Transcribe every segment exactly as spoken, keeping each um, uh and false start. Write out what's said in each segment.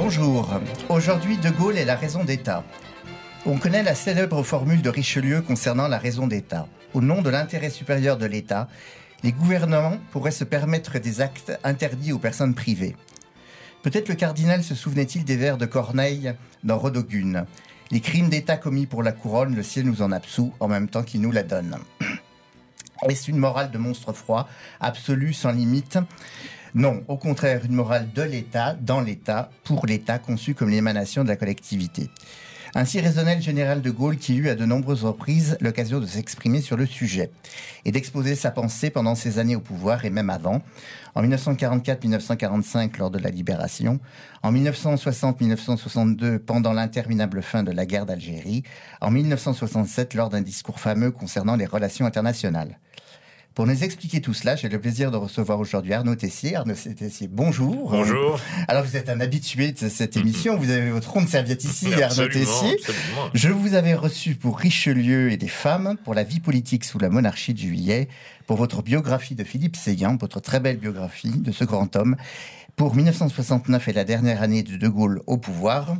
Bonjour, aujourd'hui De Gaulle est la raison d'État. On connaît la célèbre formule de Richelieu concernant la raison d'État. Au nom de l'intérêt supérieur de l'État, les gouvernements pourraient se permettre des actes interdits aux personnes privées. Peut-être le cardinal se souvenait-il des vers de Corneille dans Rodogune. Les crimes d'État commis pour la couronne, le ciel nous en absout en même temps qu'il nous la donne. Est-ce une morale de monstre froid, absolue, sans limite ? Non, au contraire, une morale de l'État, dans l'État, pour l'État, conçue comme l'émanation de la collectivité. Ainsi raisonnait le général de Gaulle qui eut à de nombreuses reprises l'occasion de s'exprimer sur le sujet et d'exposer sa pensée pendant ses années au pouvoir et même avant, en dix-neuf cent quarante-quatre dix-neuf cent quarante-cinq lors de la Libération, en dix-neuf cent soixante dix-neuf cent soixante-deux pendant l'interminable fin de la guerre d'Algérie, en dix-neuf cent soixante-sept lors d'un discours fameux concernant les relations internationales. Pour nous expliquer tout cela, j'ai le plaisir de recevoir aujourd'hui Arnaud Tessier. Arnaud Tessier, bonjour. Bonjour. Alors, vous êtes un habitué de cette émission. Vous avez votre rond de serviette ici, absolument, Arnaud Tessier. Absolument. Je vous avais reçu pour Richelieu et des femmes, pour la vie politique sous la monarchie de Juillet, pour votre biographie de Philippe Séguin, votre très belle biographie de ce grand homme, pour dix-neuf cent soixante-neuf et la dernière année de De Gaulle au pouvoir.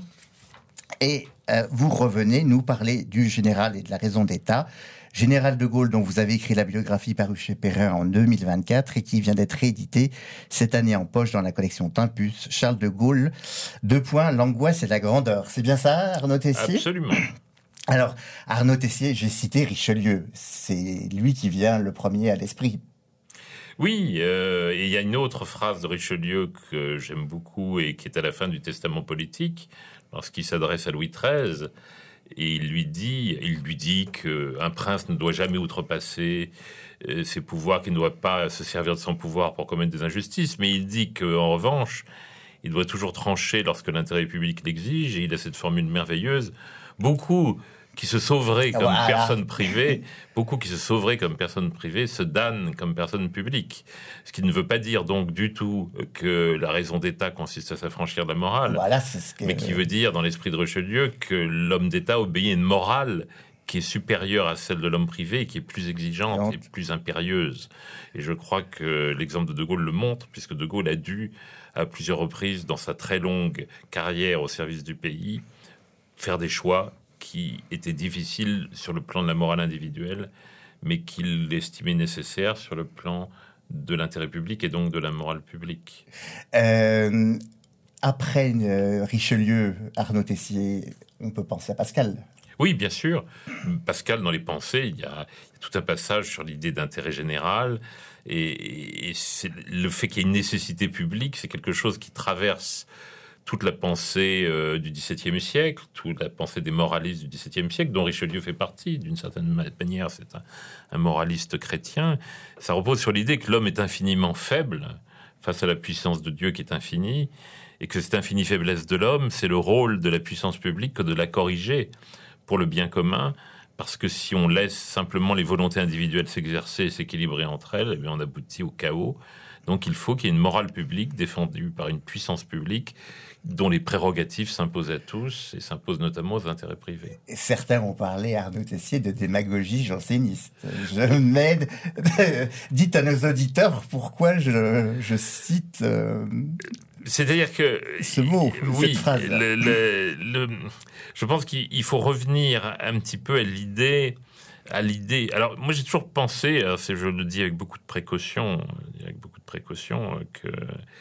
Et euh, vous revenez nous parler du général et de la raison d'État. Général de Gaulle, dont vous avez écrit la biographie parue chez Perrin en deux mille vingt-quatre et qui vient d'être rééditée cette année en poche dans la collection Tempus. Charles de Gaulle, deux points, l'angoisse et la grandeur. C'est bien ça, Arnaud Tessier ? Absolument. Alors, Arnaud Tessier, j'ai cité Richelieu. C'est lui qui vient le premier à l'esprit. Oui, euh, et il y a une autre phrase de Richelieu que j'aime beaucoup et qui est à la fin du Testament politique, lorsqu'il s'adresse à Louis treize. Et il lui dit, il lui dit qu'un prince ne doit jamais outrepasser euh, ses pouvoirs, qu'il ne doit pas se servir de son pouvoir pour commettre des injustices. Mais il dit qu'en revanche, il doit toujours trancher lorsque l'intérêt public l'exige. Et il a cette formule merveilleuse. Beaucoup qui se sauveraient comme voilà. personne privée, beaucoup qui se sauveraient comme personne privée se damnent comme personne publique. Ce qui ne veut pas dire donc du tout que la raison d'État consiste à s'affranchir de la morale, voilà, c'est ce que... mais qui veut dire dans l'esprit de Richelieu que l'homme d'État obéit à une morale qui est supérieure à celle de l'homme privé et qui est plus exigeante non. et plus impérieuse. Et je crois que l'exemple de De Gaulle le montre, puisque De Gaulle a dû, à plusieurs reprises dans sa très longue carrière au service du pays, faire des choix qui était difficile sur le plan de la morale individuelle, mais qu'il estimait nécessaire sur le plan de l'intérêt public et donc de la morale publique. Euh, après euh, Richelieu, Arnaud Tessier, on peut penser à Pascal. Oui, bien sûr. Pascal, dans les pensées, il y a, il y a tout un passage sur l'idée d'intérêt général. Et, et c'est le fait qu'il y ait une nécessité publique, c'est quelque chose qui traverse toute la pensée euh, du dix-septième siècle, toute la pensée des moralistes du dix-septième siècle, dont Richelieu fait partie, d'une certaine manière, c'est un, un moraliste chrétien. Ça repose sur l'idée que l'homme est infiniment faible face à la puissance de Dieu qui est infinie, et que cette infinie faiblesse de l'homme, c'est le rôle de la puissance publique que de la corriger pour le bien commun, parce que si on laisse simplement les volontés individuelles s'exercer et s'équilibrer entre elles, eh bien on aboutit au chaos. Donc il faut qu'il y ait une morale publique défendue par une puissance publique dont les prérogatives s'imposent à tous et s'imposent notamment aux intérêts privés. Certains ont parlé, Arnaud Tessier, de démagogie janséniste. Je m'aide. Dites à nos auditeurs pourquoi je, je cite euh, C'est-à-dire que ce mot, oui, cette phrase. Le, le, le, je pense qu'il faut revenir un petit peu à l'idée. À l'idée. Alors, moi, j'ai toujours pensé, alors je le dis avec beaucoup de précaution, avec beaucoup de précaution, que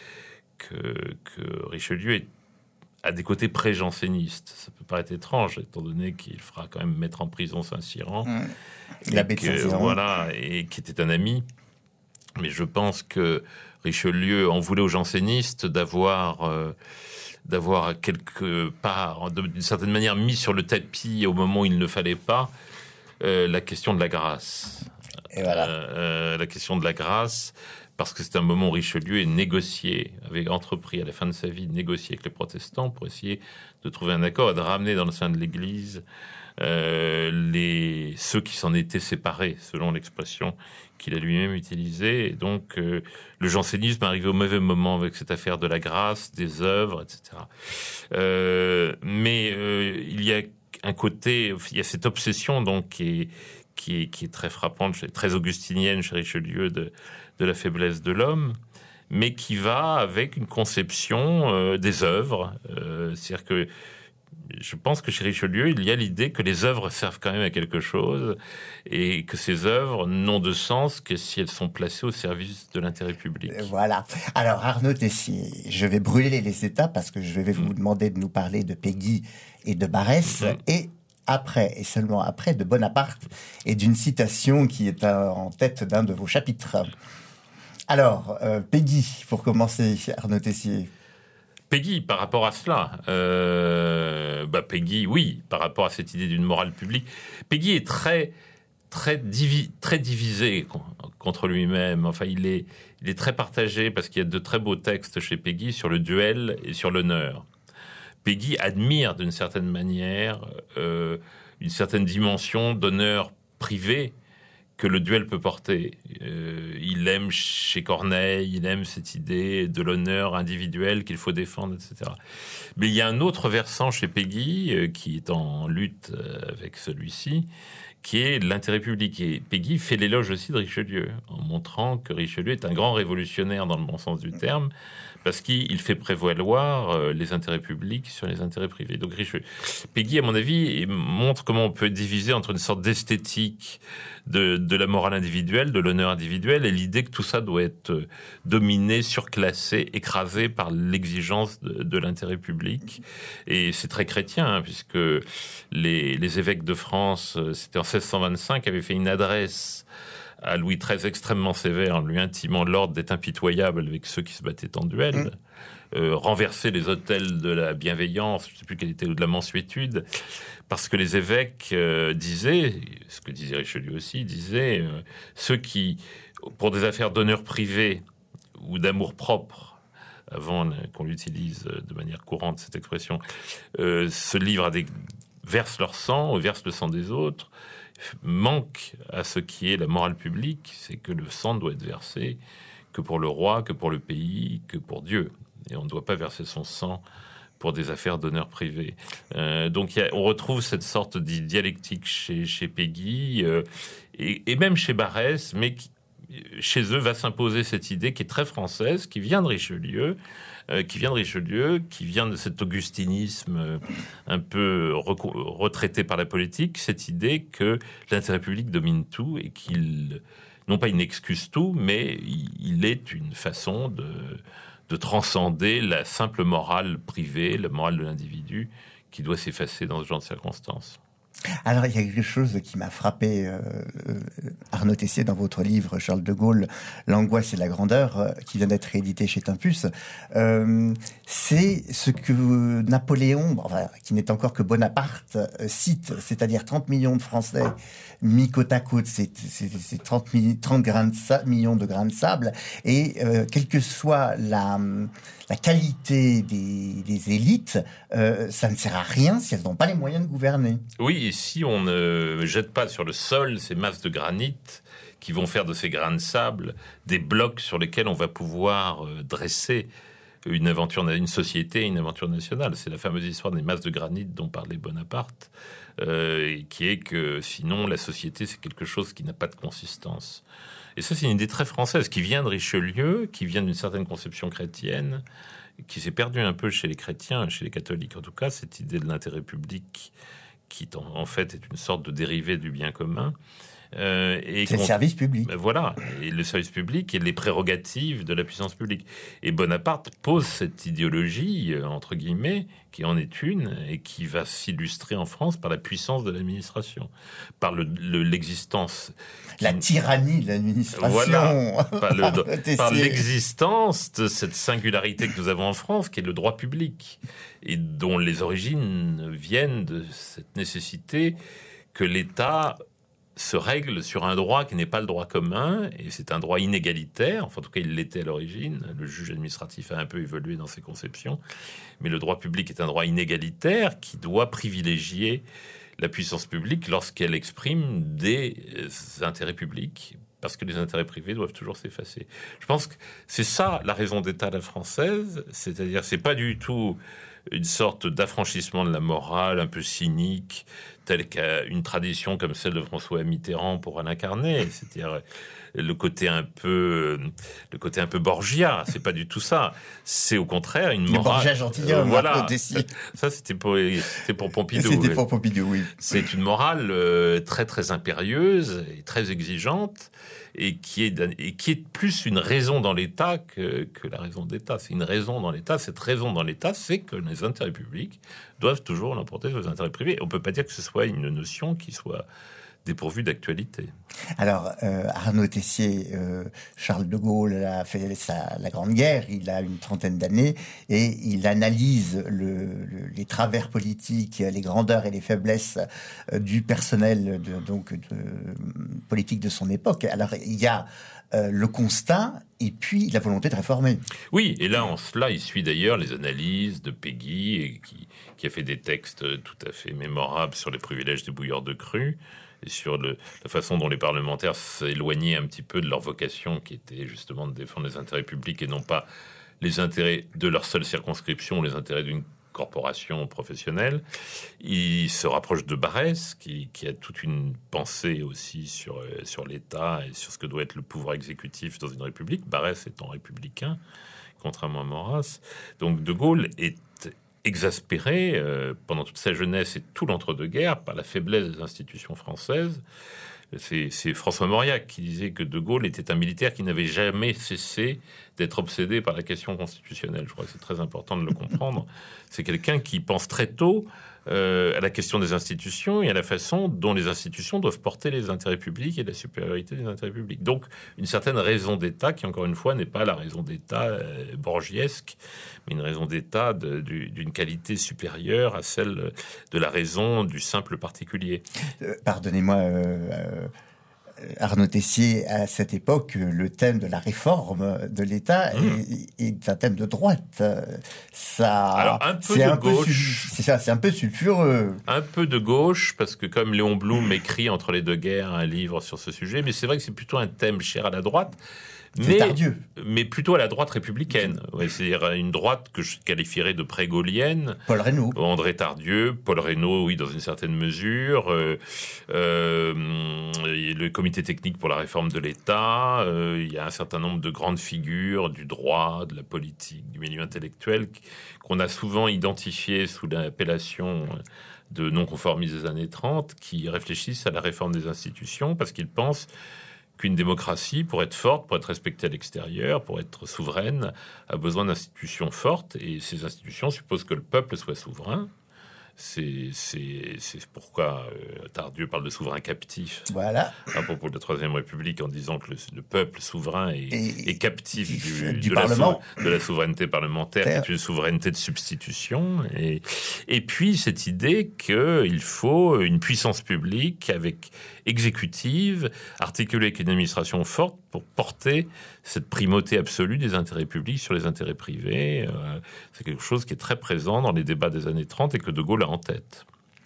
que, que Richelieu est, a des côtés pré-jansénistes. Ça peut paraître étrange, étant donné qu'il fera quand même mettre en prison Saint-Cyran, mmh. l'abbé de Saint-Cyran, voilà, et qui était un ami. Mais je pense que Richelieu en voulait aux jansénistes d'avoir euh, d'avoir quelque part, d'une certaine manière, mis sur le tapis au moment où il ne fallait pas. Euh, la question de la grâce. Et voilà. Euh, euh, la question de la grâce, parce que c'est un moment où Richelieu est négocié, avait entrepris à la fin de sa vie de négocier avec les protestants pour essayer de trouver un accord et de ramener dans le sein de l'Église euh, les, ceux qui s'en étaient séparés, selon l'expression qu'il a lui-même utilisée. Et donc, euh, le jansénisme est arrivé au mauvais moment avec cette affaire de la grâce, des œuvres, et cetera. Euh, mais euh, il y a un côté, il y a cette obsession donc qui est, qui est, qui est très frappante, très augustinienne chez Richelieu de, de la faiblesse de l'homme, mais qui va avec une conception euh, des œuvres, euh, C'est-à-dire que je pense que chez Richelieu, il y a l'idée que les œuvres servent quand même à quelque chose et que ces œuvres n'ont de sens que si elles sont placées au service de l'intérêt public. Voilà. Alors Arnaud Tessier, je vais brûler les étapes parce que je vais vous mmh. demander de nous parler de Péguy et de Barrès mmh. et après, et seulement après, de Bonaparte et d'une citation qui est en tête d'un de vos chapitres. Alors, euh, Péguy, pour commencer, Arnaud Tessier. Péguy, par rapport à cela, euh, bah Péguy, oui, par rapport à cette idée d'une morale publique, Péguy est très, très, divi- très divisé contre lui-même. Enfin, il est, il est très partagé parce qu'il y a de très beaux textes chez Péguy sur le duel et sur l'honneur. Péguy admire d'une certaine manière euh, une certaine dimension d'honneur privé que le duel peut porter. Euh, il aime chez Corneille, il aime cette idée de l'honneur individuel qu'il faut défendre, et cetera. Mais il y a un autre versant chez Péguy euh, qui est en lutte euh, avec celui-ci, qui est l'intérêt public. Et Péguy fait l'éloge aussi de Richelieu, en montrant que Richelieu est un grand révolutionnaire dans le bon sens du terme, parce qu'il fait prévaloir euh, les intérêts publics sur les intérêts privés. Donc Richelieu, Péguy, à mon avis, montre comment on peut diviser entre une sorte d'esthétique de, de la morale individuelle, de l'honneur individuel, et l'idée que tout ça doit être dominé, surclassé, écrasé par l'exigence de, de l'intérêt public. Et c'est très chrétien, hein, puisque les, les évêques de France, c'était en seize cent vingt-cinq, avaient fait une adresse à Louis treize extrêmement sévère, en lui intimant l'ordre d'être impitoyable avec ceux qui se battaient en duel, mmh. euh, renverser les autels de la bienveillance, je ne sais plus quelle était, ou de la mansuétude, parce que les évêques euh, disaient, ce que disait Richelieu aussi, disaient, euh, ceux qui, pour des affaires d'honneur privé ou d'amour propre, avant qu'on l'utilise de manière courante, cette expression, euh, se livrent à des... versent leur sang, ou versent le sang des autres, manque à ce qui est la morale publique, c'est que le sang doit être versé que pour le roi, que pour le pays, que pour Dieu. Et on ne doit pas verser son sang pour des affaires d'honneur privé. Euh, donc y a, on retrouve cette sorte de dialectique chez, chez Péguy euh, et, et même chez Barrès, mais qui, chez eux va s'imposer cette idée qui est très française, qui vient de Richelieu, euh, qui vient de Richelieu, qui vient de cet augustinisme euh, un peu re- retraité par la politique, cette idée que l'intérêt public domine tout et qu'il, non pas il n'excuse tout, mais il, il est une façon de, de transcender la simple morale privée, la morale de l'individu, qui doit s'effacer dans ce genre de circonstances. Alors, il y a quelque chose qui m'a frappé, euh, Arnaud Tessier, dans votre livre, Charles de Gaulle, L'angoisse et la grandeur, euh, qui vient d'être réédité chez Tempus. Euh, c'est ce que Napoléon, enfin, qui n'est encore que Bonaparte, euh, cite, c'est-à-dire trente millions de Français mis côte à côte, c'est, c'est, c'est trente, trente grains de sa- millions de grains de sable, et euh, quelle que soit la, la qualité des, des élites, euh, ça ne sert à rien si elles n'ont pas les moyens de gouverner. Oui, et si on ne jette pas sur le sol ces masses de granit qui vont faire de ces grains de sable des blocs sur lesquels on va pouvoir euh, dresser une aventure, une société, une aventure nationale. C'est la fameuse histoire des masses de granit dont parlait Bonaparte, euh, et qui est que sinon la société c'est quelque chose qui n'a pas de consistance. Et ça c'est une idée très française qui vient de Richelieu, qui vient d'une certaine conception chrétienne, qui s'est perdue un peu chez les chrétiens, chez les catholiques en tout cas, cette idée de l'intérêt public qui en fait est une sorte de dérivé du bien commun. Euh, et c'est le service public. Ben voilà, et le service public et les prérogatives de la puissance publique. Et Bonaparte pose cette idéologie, euh, entre guillemets, qui en est une, et qui va s'illustrer en France par la puissance de l'administration, par le, le, l'existence... La qui... tyrannie de l'administration. Voilà, par, le, par l'existence de cette singularité que nous avons en France, qui est le droit public, et dont les origines viennent de cette nécessité que l'État se règle sur un droit qui n'est pas le droit commun, et c'est un droit inégalitaire, enfin en tout cas il l'était à l'origine, le juge administratif a un peu évolué dans ses conceptions, mais le droit public est un droit inégalitaire qui doit privilégier la puissance publique lorsqu'elle exprime des intérêts publics, parce que les intérêts privés doivent toujours s'effacer. Je pense que c'est ça la raison d'État à la française, c'est-à-dire c'est pas du tout une sorte d'affranchissement de la morale un peu cynique, telle qu'une tradition comme celle de François Mitterrand pour Alain Carnet, c'est-à-dire le côté un peu, le côté un peu Borgia. C'est pas du tout ça. C'est au contraire une morale. Borgia gentilhomme. Voilà. Ça, c'était pour, c'était pour Pompidou. C'était pour Pompidou, oui. C'est une morale euh, très très impérieuse et très exigeante, et qui est et qui est plus une raison dans l'État que que la raison d'État. C'est une raison dans l'État. Cette raison dans l'État, c'est que les intérêts publics doivent toujours l'emporter sur les intérêts privés. On peut pas dire que ce soit une notion qui soit dépourvu d'actualité. Alors, euh, Arnaud Tessier, euh, Charles de Gaulle a fait sa, la Grande Guerre, il a une trentaine d'années, et il analyse le, le, les travers politiques, les grandeurs et les faiblesses euh, du personnel de, donc, de, politique de son époque. Alors, il y a euh, le constat et puis la volonté de réformer. Oui, et là, en cela, il suit d'ailleurs les analyses de Péguy, et qui, qui a fait des textes tout à fait mémorables sur les privilèges des bouilleurs de cru, et sur le, la façon dont les parlementaires s'éloignaient un petit peu de leur vocation, qui était justement de défendre les intérêts publics et non pas les intérêts de leur seule circonscription, les intérêts d'une corporation professionnelle. Il se rapproche de Barrès, qui, qui a toute une pensée aussi sur, sur l'État et sur ce que doit être le pouvoir exécutif dans une république. Barrès étant républicain, contrairement à Maurras. Donc De Gaulle est exaspéré euh, pendant toute sa jeunesse et tout l'entre-deux-guerres par la faiblesse des institutions françaises. C'est, c'est François Mauriac qui disait que De Gaulle était un militaire qui n'avait jamais cessé d'être obsédé par la question constitutionnelle. Je crois que c'est très important de le comprendre. C'est quelqu'un qui pense très tôt euh, à la question des institutions et à la façon dont les institutions doivent porter les intérêts publics et la supériorité des intérêts publics. Donc, une certaine raison d'État qui, encore une fois, n'est pas la raison d'État euh, borgiesque, mais une raison d'État de, du, d'une qualité supérieure à celle de la raison du simple particulier. Euh, pardonnez-moi, euh, euh, Arnaud Tessier, à cette époque, le thème de la réforme de l'État mmh. est, est un thème de droite. Ça, Alors, un peu c'est de un gauche. Peu, c'est ça, c'est un peu sulfureux. Un peu de gauche, parce que comme Léon Blum écrit entre les deux guerres un livre sur ce sujet, mais c'est vrai que c'est plutôt un thème cher à la droite. Mais, mais plutôt à la droite républicaine. Ouais, c'est-à-dire une droite que je qualifierais de pré-gaulienne. Paul Reynaud. André Tardieu, Paul Reynaud, oui, dans une certaine mesure. Euh, euh, le comité technique pour la réforme de l'État. Euh, il y a un certain nombre de grandes figures du droit, de la politique, du milieu intellectuel, qu'on a souvent identifiées sous l'appellation de non-conformistes des années trente, qui réfléchissent à la réforme des institutions parce qu'ils pensent qu'une démocratie, pour être forte, pour être respectée à l'extérieur, pour être souveraine, a besoin d'institutions fortes. Et ces institutions supposent que le peuple soit souverain. C'est, c'est, c'est pourquoi euh, Tardieu parle de souverain captif. Voilà. À propos de la Troisième République, en disant que le, le peuple souverain est, et, est captif du, du de, Parlement. La, de la souveraineté parlementaire, qui est une souveraineté de substitution. Et, et puis cette idée qu'il faut une puissance publique avec exécutive, articulée avec une administration forte pour porter cette primauté absolue des intérêts publics sur les intérêts privés. Euh, c'est quelque chose qui est très présent dans les débats des années trente et que De Gaulle a en tête.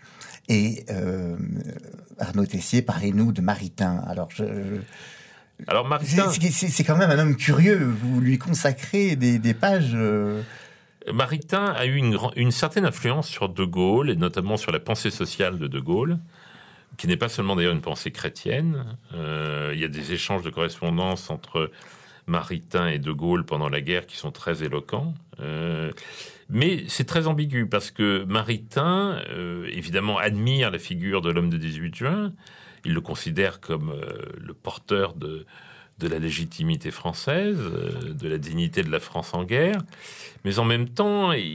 Et euh, Arnaud Tessier, parlez-nous de Maritain. Alors, je, je... Alors Maritain, c'est, c'est, c'est quand même un homme curieux. Vous lui consacrez des, des pages. Euh... Maritain a eu une, une certaine influence sur De Gaulle, et notamment sur la pensée sociale de De Gaulle, qui n'est pas seulement d'ailleurs une pensée chrétienne. Euh, il y a des échanges de correspondance entre Maritain et De Gaulle pendant la guerre qui sont très éloquents. Euh, mais c'est très ambigu parce que Maritain, euh, évidemment, admire la figure de l'homme de dix-huit juin. Il le considère comme euh, le porteur de, de la légitimité française, euh, de la dignité de la France en guerre. Mais en même temps, il,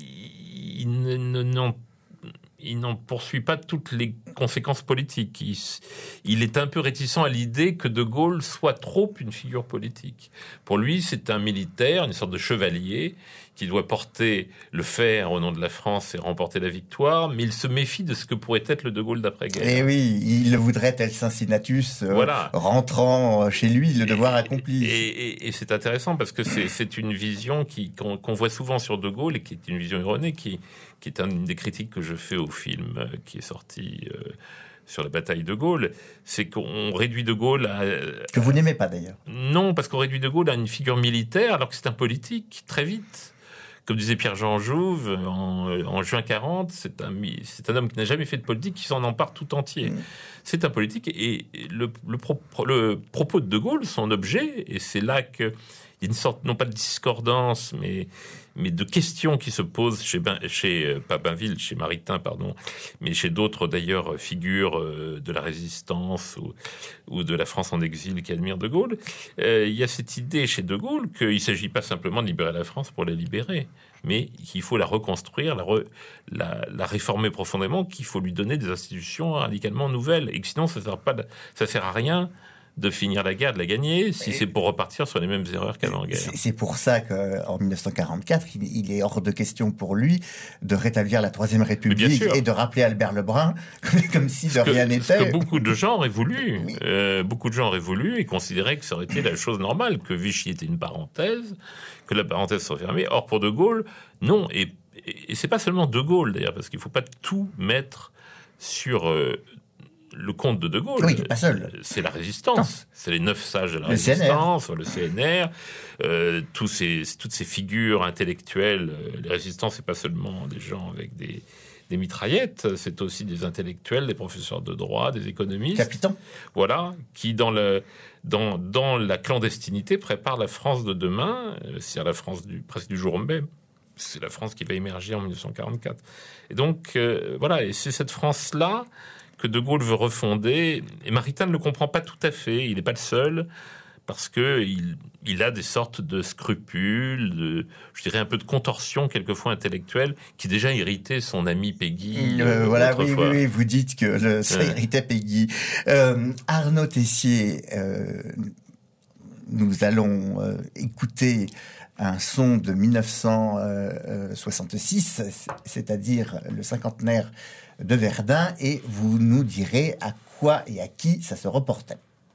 il ne, n'en Il n'en poursuit pas toutes les conséquences politiques. Il, il est un peu réticent à l'idée que De Gaulle soit trop une figure politique. Pour lui, c'est un militaire, une sorte de chevalier, qui doit porter le fer au nom de la France et remporter la victoire, mais il se méfie de ce que pourrait être le De Gaulle d'après-guerre. Et oui, il voudrait tel Cincinnatus, euh, voilà. rentrant chez lui, le devoir et, accompli. Et, et, et c'est intéressant parce que c'est, c'est une vision qui, qu'on, qu'on voit souvent sur De Gaulle et qui est une vision erronée, qui, qui est une des critiques que je fais au film qui est sorti euh, sur la bataille de Gaulle, c'est qu'on réduit De Gaulle à... Que vous n'aimez pas d'ailleurs. Non, parce qu'on réduit De Gaulle à une figure militaire alors que c'est un politique, très vite. comme disait Pierre-Jean Jouve, en, en juin quarante, c'est un, c'est un homme qui n'a jamais fait de politique, qui s'en empare tout entier. Mmh. C'est un politique, et le, le, pro, le propos de De Gaulle, son objet, et c'est là qu'il y a une sorte, non pas de discordance, mais, mais de questions qui se posent chez, ben, chez pas Bainville, chez Maritain, pardon, mais chez d'autres d'ailleurs figures de la résistance ou, ou de la France en exil qui admirent De Gaulle. Euh, il y a cette idée chez De Gaulle qu'il ne s'agit pas simplement de libérer la France pour la libérer, mais qu'il faut la reconstruire, la, re, la, la réformer profondément, qu'il faut lui donner des institutions radicalement nouvelles, et que sinon ça ne sert pas, de, ça sert à rien de finir la guerre, de la gagner, si c'est pour repartir sur les mêmes erreurs qu'avant-guerre. C'est pour ça qu'en mille neuf cent quarante-quatre, il est hors de question pour lui de rétablir la Troisième République et de rappeler Albert Lebrun comme si de rien n'était. Ce que beaucoup de gens auraient voulu, oui. euh, beaucoup de gens auraient voulu et considéraient que ça aurait été la chose normale, que Vichy était une parenthèse, que la parenthèse soit fermée. Or, pour De Gaulle, non. Et, et, et c'est pas seulement De Gaulle, d'ailleurs, parce qu'il faut pas tout mettre sur... Euh, le compte de De Gaulle, oui, pas seul. C'est la résistance, c'est les neuf sages de la le résistance, C N R. Le C N R, euh, tous ces, toutes ces figures intellectuelles. Les résistants, c'est pas seulement des gens avec des, des mitraillettes, c'est aussi des intellectuels, des professeurs de droit, des économistes. Capitaine. Voilà, qui dans, le, dans, dans la clandestinité préparent la France de demain, c'est-à-dire la France du, presque du jour même. C'est la France qui va émerger en dix-neuf cent quarante-quatre. Et donc, euh, voilà, et c'est cette France-là que De Gaulle veut refonder, et Maritain ne le comprend pas tout à fait, il n'est pas le seul, parce que il, il a des sortes de scrupules, de, je dirais un peu de contorsion quelquefois intellectuelle, qui déjà irritait son ami Péguy. Euh, voilà, oui, oui, oui, vous dites que le, ça ouais. irritait Péguy. Euh, Arnaud Tessier, euh, nous allons euh, écouter un son de mille neuf cent soixante-six, c'est-à-dire le cinquantenaire de Verdun, et vous nous direz à quoi et à qui ça se reportait.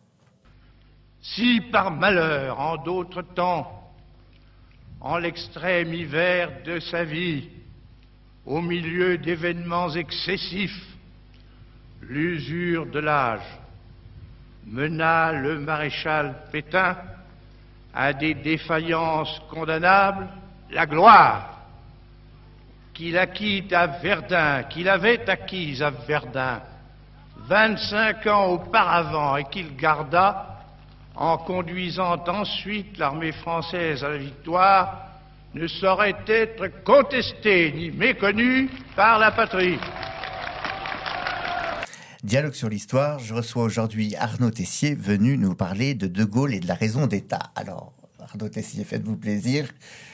Si par malheur, en d'autres temps, en l'extrême hiver de sa vie, au milieu d'événements excessifs, l'usure de l'âge mena le maréchal Pétain à des défaillances condamnables, la gloire qu'il acquit à Verdun, qu'il avait acquise à Verdun vingt-cinq ans auparavant et qu'il garda en conduisant ensuite l'armée française à la victoire, ne saurait être contestée ni méconnue par la patrie. Dialogue sur l'histoire, je reçois aujourd'hui Arnaud Tessier, venu nous parler de De Gaulle et de la raison d'État. Alors, Arnaud Tessier, faites-vous plaisir.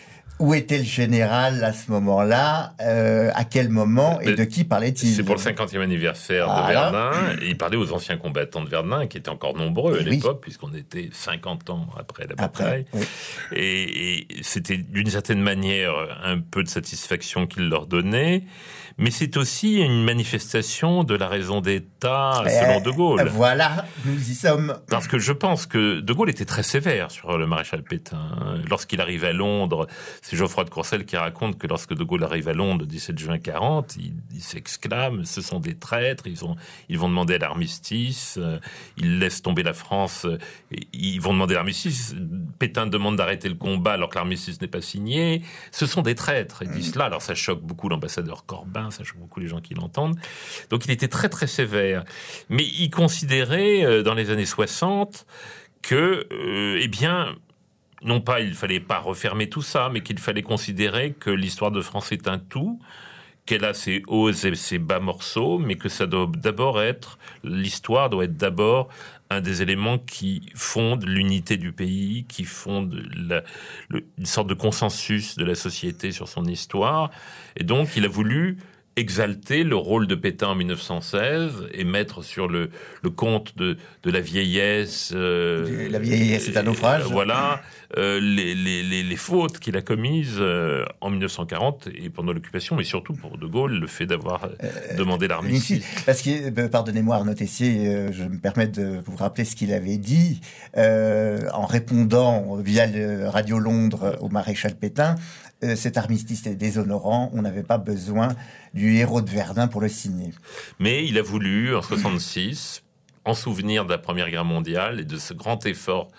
Où était le général à ce moment-là euh, À quel moment et de qui parlait-il? C'est pour le cinquantième anniversaire voilà. de Verdun. Et il parlait aux anciens combattants de Verdun, qui étaient encore nombreux à oui. l'époque, puisqu'on était cinquante ans après la bataille. Après, oui. et, et c'était d'une certaine manière un peu de satisfaction qu'il leur donnait. Mais c'est aussi une manifestation de la raison d'État selon De Gaulle. Voilà, nous y sommes. Parce que je pense que De Gaulle était très sévère sur le maréchal Pétain. Lorsqu'il arrive à Londres, c'est Geoffroy de Courcelles qui raconte que lorsque De Gaulle arrive à Londres le dix-sept juin quarante, il, il s'exclame, ce sont des traîtres, ils, ont, ils vont demander l'armistice, ils laissent tomber la France, ils vont demander l'armistice, Pétain demande d'arrêter le combat alors que l'armistice n'est pas signé, ce sont des traîtres, ils disent là, alors ça choque beaucoup l'ambassadeur Corbin, ça choque beaucoup les gens qui l'entendent. Donc il était très très sévère. Mais il considérait, euh, dans les années soixante, que, euh, eh bien, non pas il fallait pas refermer tout ça, mais qu'il fallait considérer que l'histoire de France est un tout, qu'elle a ses hauts et ses bas morceaux, mais que ça doit d'abord être, l'histoire doit être d'abord un des éléments qui fondent l'unité du pays, qui fondent la, le, une sorte de consensus de la société sur son histoire. Et donc, il a voulu exalter le rôle de Pétain en mille neuf cent seize et mettre sur le, le compte de, de la vieillesse... Euh, la vieillesse est un naufrage. Euh, voilà, euh, les, les, les, les fautes qu'il a commises euh, en mille neuf cent quarante et pendant l'occupation, mais surtout pour De Gaulle, le fait d'avoir euh, demandé l'armistice. Parce que, pardonnez-moi Arnaud Tessier, euh, je me permets de vous rappeler ce qu'il avait dit euh, en répondant via le Radio Londres au maréchal Pétain. Euh, cet armistice est déshonorant, on n'avait pas besoin du héros de Verdun pour le signer. Mais il a voulu, en soixante-six, en souvenir de la Première Guerre mondiale et de ce grand effort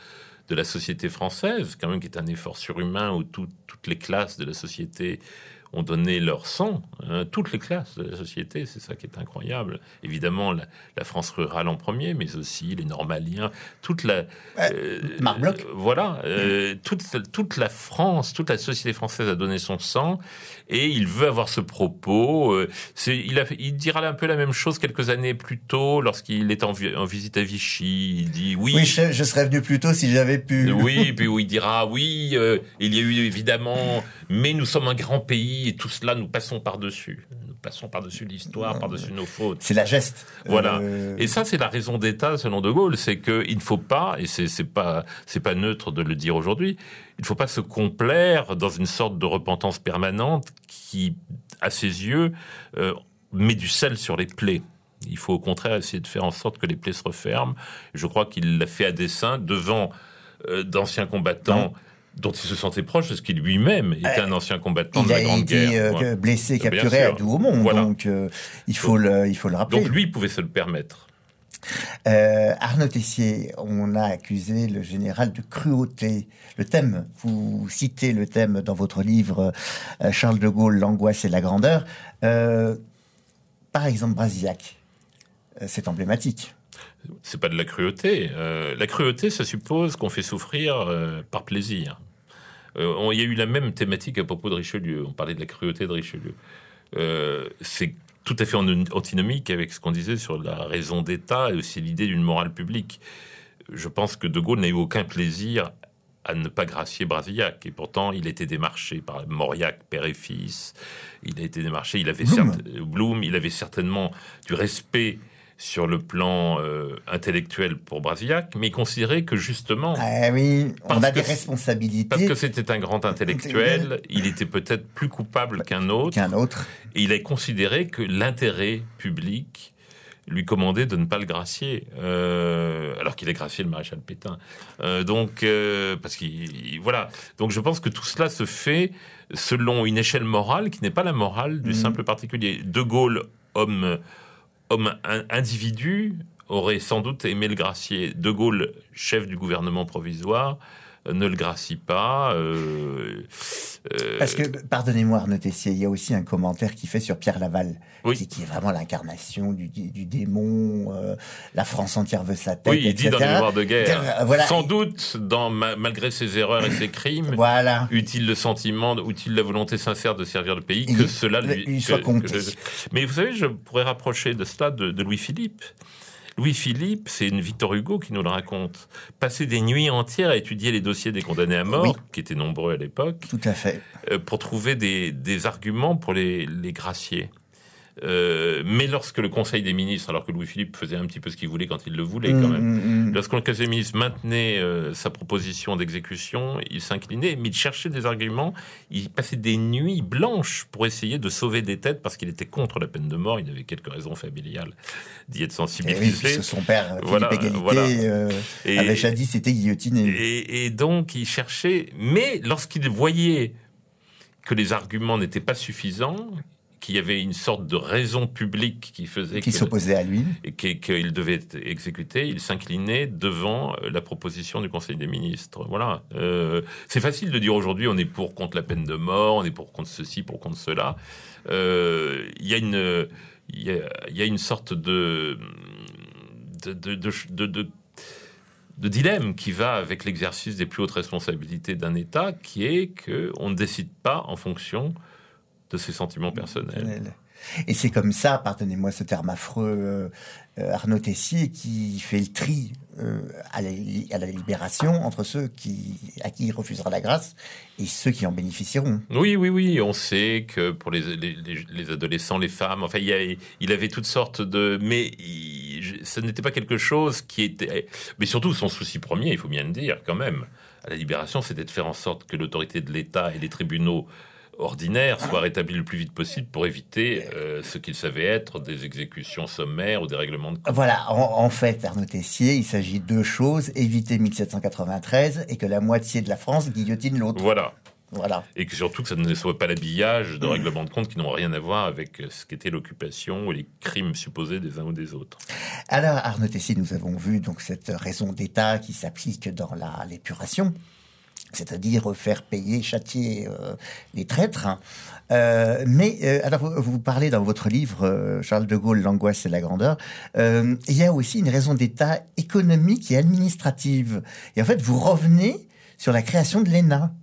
de la société française, quand même, qui est un effort surhumain où tout, toutes les classes de la société ont donné leur sang, hein, toutes les classes de la société, c'est ça qui est incroyable. Évidemment, la, la France rurale en premier, mais aussi les Normaliens, toute la... Euh, Marc Bloch. Euh, voilà, euh, toute, toute la France, toute la société française a donné son sang, et il veut avoir ce propos. Euh, c'est, il, a, il dira un peu la même chose quelques années plus tôt, lorsqu'il est en, en visite à Vichy. Il dit oui... Oui, je, je serais venu plus tôt si j'avais pu. Oui, puis où il dira oui, euh, il y a eu évidemment... Mais nous sommes un grand pays et tout cela, nous passons par-dessus. Nous passons par-dessus l'histoire, par-dessus nos fautes. C'est la geste. Voilà. Euh... Et ça, c'est la raison d'État, selon De Gaulle. C'est qu'il ne faut pas, et c'est, c'est pas, c'est pas neutre de le dire aujourd'hui, il ne faut pas se complaire dans une sorte de repentance permanente qui, à ses yeux, euh, met du sel sur les plaies. Il faut au contraire essayer de faire en sorte que les plaies se referment. Je crois qu'il l'a fait à dessein devant euh, d'anciens combattants. Non. Dont il se sentait proche, parce qu'il lui-même était euh, un ancien combattant de la Grande Guerre. Il a été euh, blessé, capturé à Douaumont, voilà. donc euh, il, faut donc, le, il faut le rappeler. Donc lui, il pouvait se le permettre. Euh, Arnaud Tessier, on a accusé le général de cruauté. Le thème, vous citez le thème dans votre livre euh, Charles de Gaulle, l'angoisse et la grandeur. Euh, par exemple, Brasillac, euh, c'est emblématique. C'est pas de la cruauté. Euh, la cruauté, ça suppose qu'on fait souffrir euh, par plaisir. Euh, on, il y a eu la même thématique à propos de Richelieu. On parlait de la cruauté de Richelieu. Euh, c'est tout à fait antinomique avec ce qu'on disait sur la raison d'État et aussi l'idée d'une morale publique. Je pense que De Gaulle n'a eu aucun plaisir à ne pas gracier Brasillac. Et pourtant, il a été démarché par Mauriac, père et fils. Il a été démarché. Il avait Blum. Certes, Blum, il avait certainement du respect sur le plan euh, intellectuel pour Brasillac, mais il considérait que justement... Ah oui, on a des responsabilités. Parce que c'était un grand intellectuel, il était peut-être plus coupable qu'un autre. Qu'un autre. Et il a considéré que l'intérêt public lui commandait de ne pas le gracier, euh, alors qu'il a gracié le maréchal Pétain. Euh, donc, euh, parce qu'il... Voilà. Donc je pense que tout cela se fait selon une échelle morale qui n'est pas la morale du mmh. simple particulier. De Gaulle, homme... homme individu, aurait sans doute aimé le gracier. De Gaulle, chef du gouvernement provisoire, ne le gracie pas. Euh, euh... Parce que, pardonnez-moi Arnaud Tessier, il y a aussi un commentaire qui fait sur Pierre Laval, oui. qui, qui est vraiment l'incarnation du, du démon, euh, la France entière veut sa tête, oui, il et cetera. dit dans les Mémoires de guerre, euh, voilà. sans doute, dans, malgré ses erreurs et ses crimes, voilà. eut-il le sentiment, eut-il la volonté sincère de servir le pays, il, que cela lui... il soit que, compté. Que je... Mais vous savez, je pourrais rapprocher de cela de, de Louis-Philippe. Louis-Philippe, c'est une Victor Hugo qui nous le raconte. Passer des nuits entières à étudier les dossiers des condamnés à mort, oui. qui étaient nombreux à l'époque. Tout à fait. Euh, pour trouver des, des arguments pour les, les gracier. Euh, mais lorsque le Conseil des ministres, alors que Louis-Philippe faisait un petit peu ce qu'il voulait quand il le voulait quand même, mmh, mmh. lorsque le Conseil des ministres maintenait euh, sa proposition d'exécution, il s'inclinait, mais il cherchait des arguments, il passait des nuits blanches pour essayer de sauver des têtes parce qu'il était contre la peine de mort, il avait quelques raisons familiales d'y être sensibilisé. Et oui, puisque son père, Philippe voilà, Égalité, voilà. Euh, et, avait jadis été guillotiné. Et, et donc il cherchait, mais lorsqu'il voyait que les arguments n'étaient pas suffisants, qu'il y avait une sorte de raison publique qui faisait qui s'opposait à lui et qu'il devait être exécuté, il s'inclinait devant la proposition du Conseil des ministres. Voilà. Euh, c'est facile de dire aujourd'hui on est pour contre la peine de mort, on est pour contre ceci, pour contre cela. Euh, il y a une il y a, il y a une sorte de de de, de, de, de de dilemme qui va avec l'exercice des plus hautes responsabilités d'un État, qui est que on ne décide pas en fonction de ses sentiments personnels. Et c'est comme ça, pardonnez-moi ce terme affreux, euh, Arnaud Tessier, qui fait le tri euh, à, la, à la libération entre ceux qui, à qui il refusera la grâce et ceux qui en bénéficieront. Oui, oui, oui. On sait que pour les, les, les adolescents, les femmes, enfin, il, y a, il avait toutes sortes de... Mais il, ce n'était pas quelque chose qui était... Mais surtout, son souci premier, il faut bien le dire, quand même, à la libération, c'était de faire en sorte que l'autorité de l'État et les tribunaux ordinaire soit rétabli le plus vite possible pour éviter euh, ce qu'il savait être des exécutions sommaires ou des règlements de compte. Voilà, en, en fait, Arnaud Tessier, il s'agit de deux choses, éviter mille sept cent quatre-vingt-treize et que la moitié de la France guillotine l'autre. Voilà. Voilà. Et que surtout que ça ne soit pas l'habillage de règlements de compte qui n'ont rien à voir avec ce qu'était l'occupation ou les crimes supposés des uns ou des autres. Alors, Arnaud Tessier, nous avons vu donc cette raison d'État qui s'applique dans la, l'épuration, c'est-à-dire faire payer, châtier euh, les traîtres. Euh, mais euh, alors vous, vous parlez dans votre livre euh, Charles de Gaulle, l'angoisse et la grandeur. Euh, il y a aussi une raison d'État économique et administrative. Et en fait, vous revenez sur la création de l'E N A.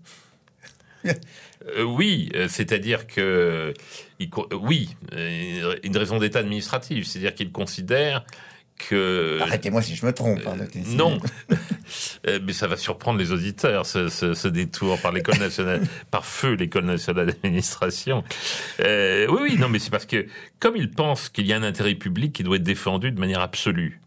Euh, oui, euh, c'est-à-dire que il, oui, euh, une raison d'État administrative, c'est-à-dire qu'il considère que... Arrêtez-moi si je me trompe. Hein, euh, non, mais ça va surprendre les auditeurs, ce, ce, ce détour par l'école nationale, par feu l'école nationale d'administration. Euh, oui, oui, non, mais c'est parce que comme il pense qu'il y a un intérêt public qui doit être défendu de manière absolue,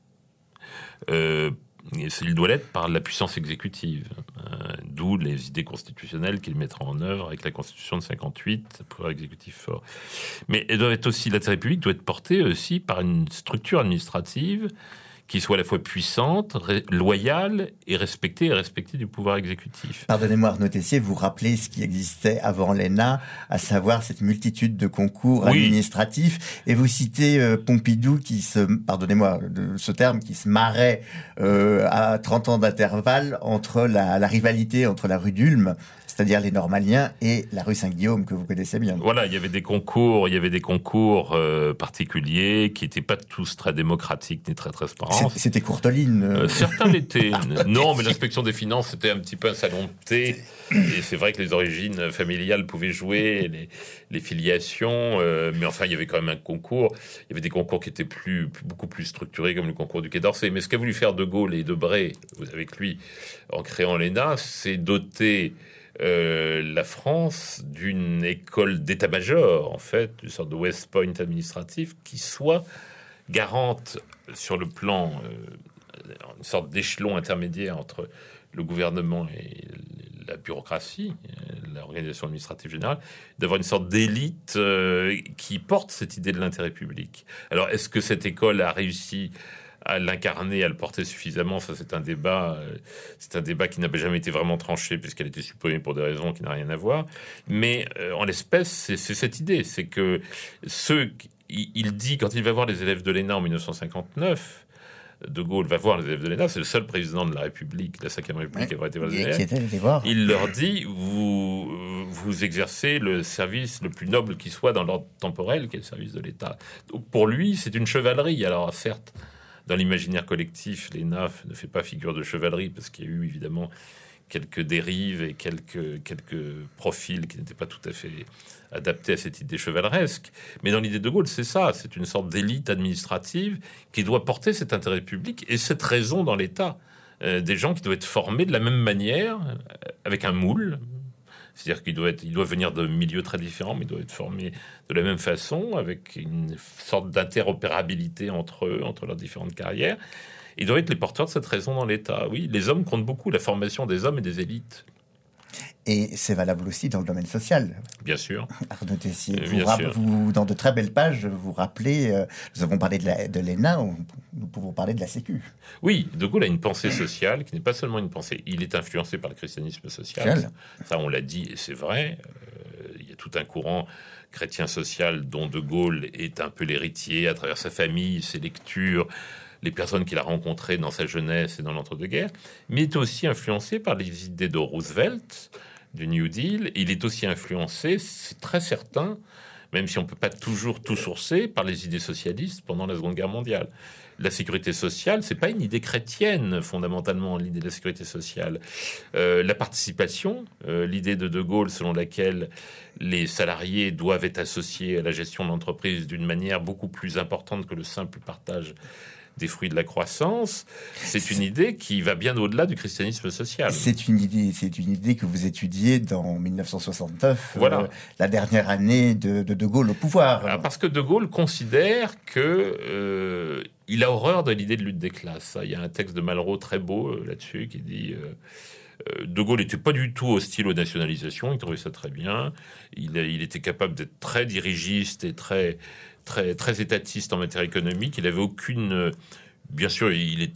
euh, il doit l'être par la puissance exécutive, euh, d'où les idées constitutionnelles qu'il mettra en œuvre avec la Constitution de cinquante-huit, pouvoir exécutif fort. Mais elle doit être aussi, l'intérêt public doit être porté aussi par une structure administrative qui soit à la fois puissante, ré- loyale et respectée, et respectée du pouvoir exécutif. Pardonnez-moi Arnaud Tessier, vous rappelez ce qui existait avant l'E N A, à savoir cette multitude de concours oui. administratifs, et vous citez euh, Pompidou qui se, pardonnez-moi de ce terme, qui se marrait euh, à trente ans d'intervalle entre la, la rivalité entre la rue d'Ulm, c'est-à-dire les Normaliens, et la rue Saint-Guillaume, que vous connaissez bien. Voilà, il y avait des concours, il y avait des concours euh, particuliers qui n'étaient pas tous très démocratiques ni très transparents. C'était Courteline. Euh... Euh, certains l'étaient. Non, mais l'inspection des finances, c'était un petit peu un salon de thé. Et c'est vrai que les origines familiales pouvaient jouer, les, les filiations. Euh, mais enfin, il y avait quand même un concours. Il y avait des concours qui étaient plus, plus, beaucoup plus structurés, comme le concours du Quai d'Orsay. Mais ce qu'a voulu faire De Gaulle et Debré, avec lui, en créant l'E N A, c'est doter Euh, la France d'une école d'état-major, en fait, une sorte de West Point administratif, qui soit garante sur le plan, euh, une sorte d'échelon intermédiaire entre le gouvernement et la bureaucratie, l'organisation administrative générale, d'avoir une sorte d'élite euh, qui porte cette idée de l'intérêt public. Alors, est-ce que cette école a réussi à l'incarner, à le porter suffisamment? Ça, c'est un débat, euh, c'est un débat qui n'a jamais été vraiment tranché puisqu'elle était supprimée pour des raisons qui n'ont rien à voir. Mais euh, en l'espèce, c'est, c'est cette idée, c'est que ceux, il, il dit quand il va voir les élèves de l'E N A en dix-neuf cent cinquante-neuf. De Gaulle va voir les élèves de l'E N A, c'est le seul président de la République, de la cinquième République, qui ouais, a été voir les élèves. Voir. Il leur dit, vous, vous exercez le service le plus noble qui soit dans l'ordre temporel, qui est le service de l'État. Donc pour lui, c'est une chevalerie. Alors certes, dans l'imaginaire collectif, l'E N A ne fait pas figure de chevalerie, parce qu'il y a eu évidemment quelques dérives et quelques, quelques profils qui n'étaient pas tout à fait adaptés à cette idée chevaleresque. Mais dans l'idée de Gaulle, c'est ça, c'est une sorte d'élite administrative qui doit porter cet intérêt public et cette raison dans l'État. Euh, des gens qui doivent être formés de la même manière, avec un moule. C'est-à-dire qu'il doit, être, il doit venir de milieux très différents, mais il doit être formé de la même façon, avec une sorte d'interopérabilité entre eux, entre leurs différentes carrières. Il doit être les porteurs de cette raison dans l'État. Oui, les hommes comptent beaucoup, la formation des hommes et des élites. Et c'est valable aussi dans le domaine social. Bien sûr. Arnaud Tessier, euh, vous, rapp- vous, dans de très belles pages, vous rappelez, euh, nous avons parlé de, la, de l'E N A, on, nous pouvons parler de la Sécu. Oui, De Gaulle a une pensée sociale qui n'est pas seulement une pensée. Il est influencé par le christianisme social. Social. Ça, on l'a dit, et c'est vrai. Euh, il y a tout un courant chrétien social dont De Gaulle est un peu l'héritier à travers sa famille, ses lectures, les personnes qu'il a rencontrées dans sa jeunesse et dans l'entre-deux-guerres, mais il est aussi influencé par les idées de Roosevelt, du New Deal. Il est aussi influencé, c'est très certain, même si on ne peut pas toujours tout sourcer, par les idées socialistes pendant la Seconde Guerre mondiale. La sécurité sociale, c'est pas une idée chrétienne, fondamentalement, l'idée de la sécurité sociale. Euh, la participation, euh, l'idée de De Gaulle selon laquelle les salariés doivent être associés à la gestion de l'entreprise d'une manière beaucoup plus importante que le simple partage des fruits de la croissance, c'est une idée qui va bien au-delà du christianisme social. C'est une idée, c'est une idée que vous étudiez dans dix-neuf cent soixante-neuf, voilà. euh, la dernière année de, de De Gaulle au pouvoir. Alors, parce que De Gaulle considère que euh, il a horreur de l'idée de lutte des classes. Il y a un texte de Malraux très beau euh, là-dessus qui dit euh, De Gaulle n'était pas du tout hostile aux nationalisations, il trouvait ça très bien. Il, il était capable d'être très dirigiste et très Très, très étatiste en matière économique. Il avait aucune... Bien sûr, il, est,